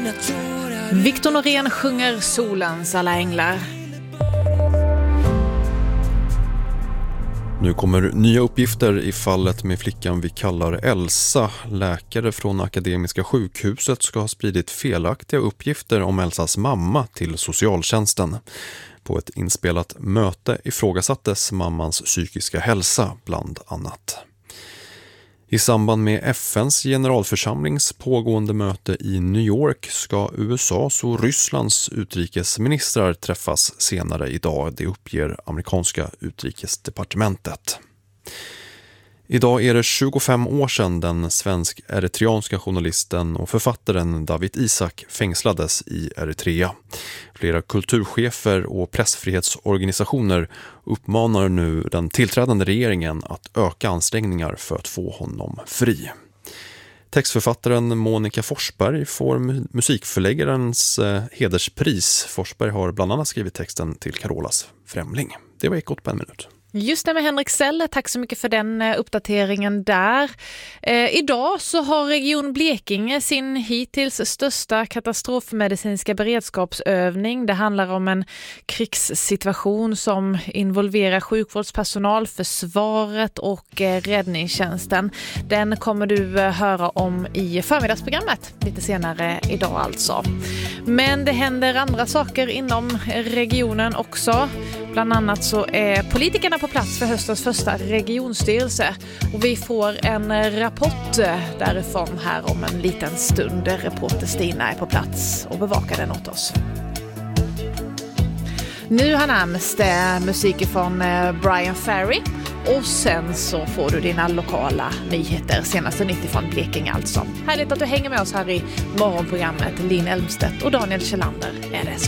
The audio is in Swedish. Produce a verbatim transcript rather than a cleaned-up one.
Victor Norén sjunger Solens alla änglar. Nu kommer nya uppgifter i fallet med flickan vi kallar Elsa. Läkare från Akademiska sjukhuset ska ha spridit felaktiga uppgifter om Elsas mamma till socialtjänsten. På ett inspelat möte ifrågasattes mammans psykiska hälsa bland annat. I samband med F N:s generalförsamlings pågående möte i New York ska U S A:s och Rysslands utrikesministrar träffas senare idag, det uppger amerikanska utrikesdepartementet. Idag är det tjugofem år sedan den svensk-eritreanska journalisten och författaren Dawit Isaak fängslades i Eritrea. Flera kulturchefer och pressfrihetsorganisationer uppmanar nu den tillträdande regeringen att öka ansträngningar för att få honom fri. Textförfattaren Monica Forsberg får musikförläggarens hederspris. Forsberg har bland annat skrivit texten till Carolas Främling. Det var Ekot på en minut. Just det med Henrik Selle, tack så mycket för den uppdateringen där. Eh, idag så har Region Blekinge sin hittills största katastrofmedicinska beredskapsövning. Det handlar om en krigssituation som involverar sjukvårdspersonal, försvaret och eh, räddningstjänsten. Den kommer du eh, höra om i förmiddagsprogrammet lite senare idag alltså. Men det händer andra saker inom regionen också. Bland annat så är politikerna på plats för höstens första regionstyrelse och vi får en rapport därifrån här om en liten stund. Reporter Stina är på plats och bevakar den åt oss. Nu har närmast musik från Brian Ferry och sen så får du dina lokala nyheter, senaste nytt från Blekinge alltså. Härligt att du hänger med oss här i morgonprogrammet. Linn Elmstedt och Daniel Kjellander är det som